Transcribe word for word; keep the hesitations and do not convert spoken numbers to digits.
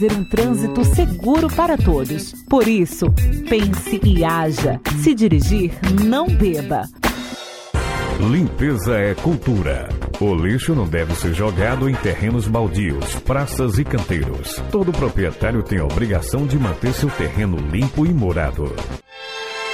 Um trânsito seguro para todos. Por isso, pense e haja. Se dirigir, não beba. Limpeza é cultura. O lixo não deve ser jogado em terrenos baldios, praças e canteiros. Todo proprietário tem a obrigação de manter seu terreno limpo e morado.